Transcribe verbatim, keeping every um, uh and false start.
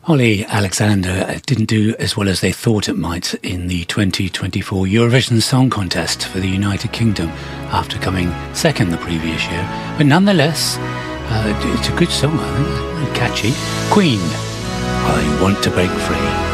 Holly Alexander didn't do as well as they thought it might in the twenty twenty-four Eurovision Song Contest for the United Kingdom after coming second the previous year. But nonetheless, uh, it's a good song, I think. It's very catchy. Queen, I Want to Break Free.